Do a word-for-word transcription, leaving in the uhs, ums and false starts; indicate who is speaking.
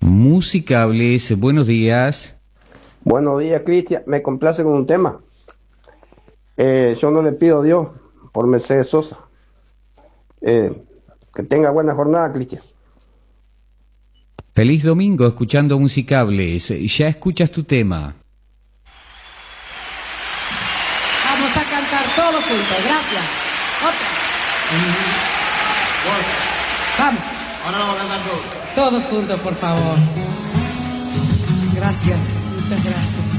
Speaker 1: Musicables, buenos días.
Speaker 2: Buenos días, Cristian. Me complace con un tema. Eh, yo no le pido a Dios por Mercedes Sosa. Eh, que tenga buena jornada, Cristian.
Speaker 1: Feliz domingo escuchando Musicables. Ya escuchas tu tema.
Speaker 3: Vamos a cantar todos juntos. Gracias. Otra. Vamos.
Speaker 4: Ahora vamos a cantar todos.
Speaker 3: Todos juntos, por favor. Gracias. Muchas gracias.